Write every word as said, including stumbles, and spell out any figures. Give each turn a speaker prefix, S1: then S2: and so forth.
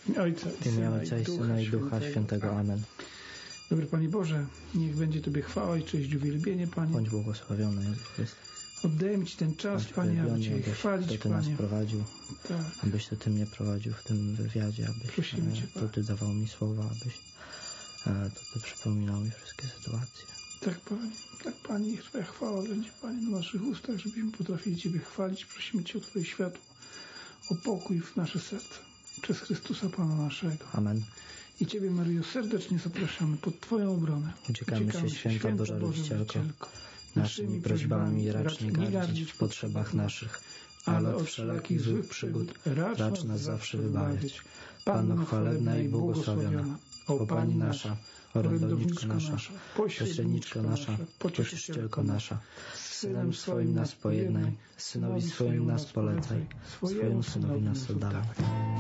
S1: Ojca i
S2: W imię Ojca i Syna i Ducha Świętego. Amen.
S1: Dobry Panie Boże, niech będzie Tobie chwała i cześć, uwielbienie, Panie.
S2: Bądź błogosławiony, Jezu Chryste.
S1: Oddajemy Ci ten czas,
S2: Bądź
S1: Panie, aby
S2: uwielbiony,
S1: Cię
S2: abyś
S1: chwalić,
S2: to Ty
S1: Panie.
S2: nas prowadził,
S1: Tak.
S2: abyś to Ty mnie prowadził w tym wywiadzie, abyś
S1: Prosimy Cię,
S2: e, to Ty dawał mi słowa, abyś e, to Ty przypominał mi wszystkie sytuacje.
S1: Tak, Panie, tak, Panie, niech Twoja chwała będzie, Panie, na naszych ustach, żebyśmy potrafili Ciebie chwalić. Prosimy Cię o Twoje światło, o pokój w nasze serce. Przez Chrystusa Pana naszego.
S2: Amen.
S1: I Ciebie, Maryjo, serdecznie zapraszamy pod Twoją obronę.
S2: Uciekamy się, święta Boża Rodzicielko, naszymi prośbami racz nie gardzić w potrzebach naszych, ale od wszelakich złych przygód racz nas zawsze wybawiać. Panno chwalebna i błogosławiona, o Pani nasza, orędowniczko nasza, pośredniczko nasza, pocieszycielko nasza, z Synem swoim nas pojednaj, Synowi swoim nas polecaj, swojemu Synowi nas oddawaj.